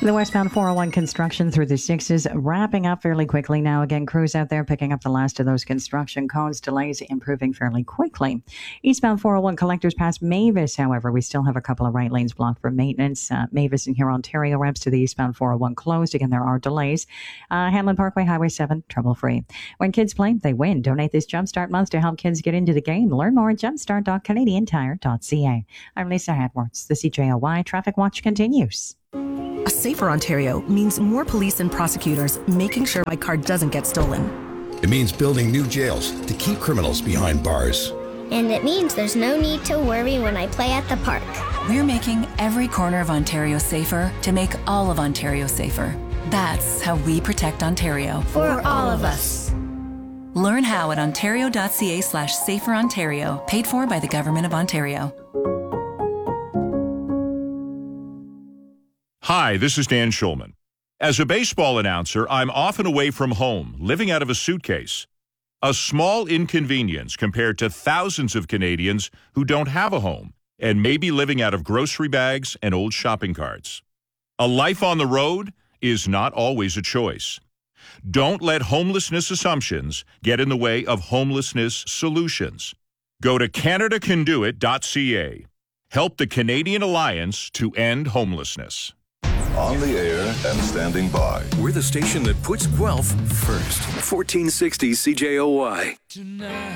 The westbound 401 construction through the sixes wrapping up fairly quickly now. Again, crews out there picking up the last of those construction cones. Delays improving fairly quickly. Eastbound 401 collectors past Mavis, however, we still have a couple of right lanes blocked for maintenance. Mavis and Huron, Ontario reps to the eastbound 401 closed. Again, there are delays. Hanlon Parkway, Highway 7, trouble-free. When kids play, they win. Donate this Jumpstart month to help kids get into the game. Learn more at jumpstart.canadiantire.ca. I'm Lisa Edwards. The CJOY Traffic Watch continues. A safer Ontario means more police and prosecutors making sure my car doesn't get stolen. It means building new jails to keep criminals behind bars. And it means there's no need to worry when I play at the park. We're making every corner of Ontario safer to make all of Ontario safer. That's how we protect Ontario. For all of us. Learn how at ontario.ca/saferontario, paid for by the Government of Ontario. Hi, this is Dan Schulman. As a baseball announcer, I'm often away from home, living out of a suitcase. A small inconvenience compared to thousands of Canadians who don't have a home and may be living out of grocery bags and old shopping carts. A life on the road is not always a choice. Don't let homelessness assumptions get in the way of homelessness solutions. Go to CanadaCanDoIt.ca. Help the Canadian Alliance to end homelessness. On the air and standing by. We're the station that puts Guelph first. 1460 CJOY.